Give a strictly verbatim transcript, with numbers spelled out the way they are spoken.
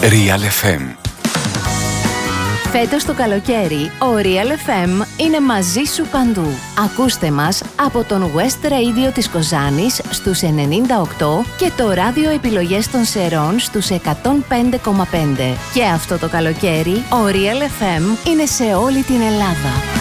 Real εφ εμ. Φέτος το καλοκαίρι, ο Real εφ εμ είναι μαζί σου παντού. Ακούστε μας από τον West Radio της Κοζάνης στους ενενήντα οκτώ και το ράδιο επιλογές των Σερών στους εκατόν πέντε κόμμα πέντε. Και αυτό το καλοκαίρι, ο Real εφ εμ είναι σε όλη την Ελλάδα.